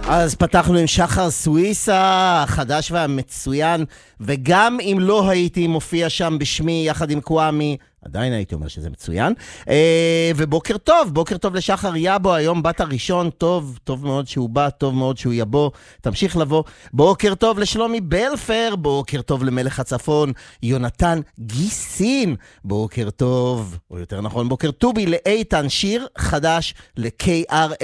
אז פתחנו עם שחר סוויסה, החדש והמצוין, וגם אם לא הייתי מופיע שם בשמי יחד עם קוואמי, עדיין הייתי אומר שזה מצוין. ובוקר טוב לשחר יבו, היום בת הראשון, טוב מאוד שהוא בא, טוב מאוד שהוא יבוא, תמשיך לבוא. בוקר טוב לשלומי בלפר, בוקר טוב למלך הצפון, יונתן גיסין, בוקר טוב, או יותר נכון בוקר טובי לאיתן, שיר חדש ל-KRS